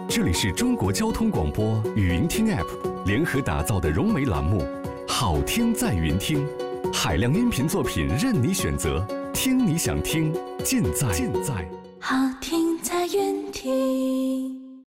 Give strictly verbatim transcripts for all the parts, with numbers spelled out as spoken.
这里是中国交通广播语音听 App 联合打造的融媒栏目，好听在云听，海量音频作品任你选择，听你想听，尽在尽在好听在云听。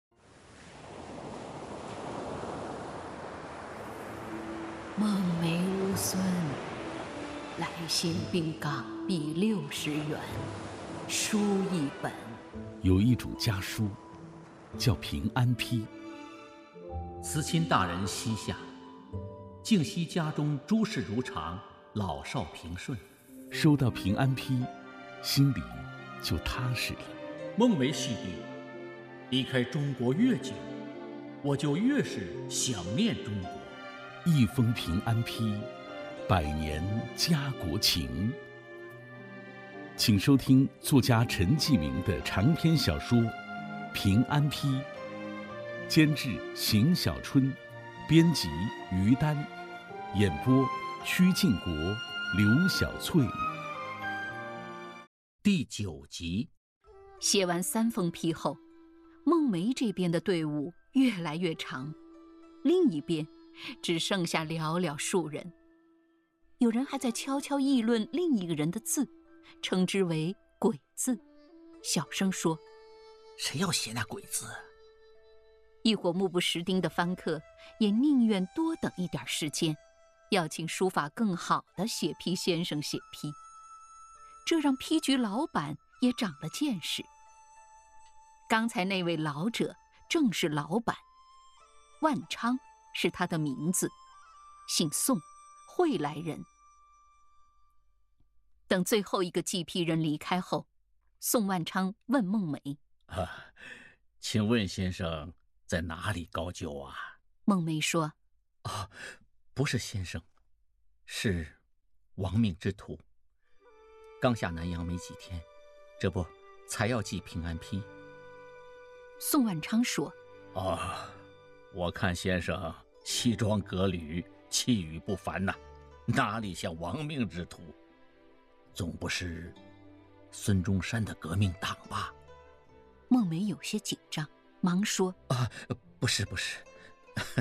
孟梅如孙，来信并港币六十元，书一本。 有一种家书，叫平安批。 慈亲大人膝下，敬惜家中诸事如常，老少平顺。 收到平安批，心里就踏实了。 孟梅细弟，离开中国越久，我就越是想念中国。 一封平安批，百年家国情。请收听作家陈继明的长篇小说《平安批》，监制邢小春，编辑于丹，演播曲靖国、刘小翠。 第九集。 写完三封批后，孟梅这边的队伍越来越长，另一边只剩下寥寥数人。有人还在悄悄议论另一个人的字，称之为鬼字，小声说： 谁要写那鬼字？ 一伙目不识丁的番客也宁愿多等一点时间，要请书法更好的写批先生写批。这让批局老板也长了见识。刚才那位老者正是老板，万昌是他的名字，姓宋，会来人。等最后一个记批人离开后，宋万昌问孟梅： 啊，请问先生在哪里高就啊？ 孟梅说： 啊，不是先生，是亡命之徒。刚下南洋没几天，这不才要寄平安批。 宋万昌说： 啊，我看先生西装革履，气宇不凡呐、啊，哪里像亡命之徒？总不是孙中山的革命党吧？ 孟梅有些紧张，忙说： 啊，不是不是，